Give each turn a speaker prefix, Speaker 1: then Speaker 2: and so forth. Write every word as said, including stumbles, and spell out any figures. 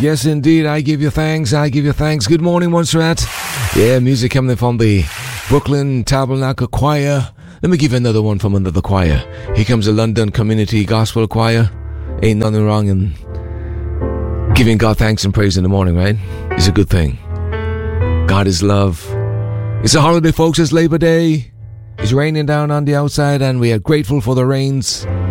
Speaker 1: Yes, indeed. I give you thanks. I give you thanks. Good morning, Montserrat. Yeah, music coming from the Brooklyn Tabernacle Choir. Let me give you another one from another choir. Here comes the London Community Gospel Choir. Ain't nothing wrong in giving God thanks and praise in the morning, right? It's a good thing. God is love. It's a holiday, folks. It's Labor Day. It's raining down on the outside, and we are grateful for the rains.